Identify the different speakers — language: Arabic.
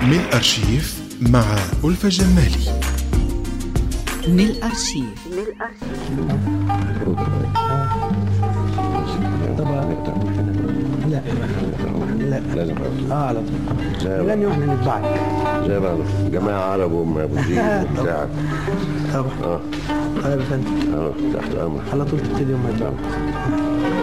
Speaker 1: من الأرشيف مع ألفة جمالي.
Speaker 2: من الأرشيف.
Speaker 3: طبعا لا
Speaker 4: لازم
Speaker 3: على طول لن يمكن نتبعك
Speaker 4: زي ما جماعة عرب ومبوزين وبتاع.
Speaker 3: طبعا طيب يا فندم
Speaker 4: تحت أمرك
Speaker 3: على طول تبتدي يوم ما يتبعك.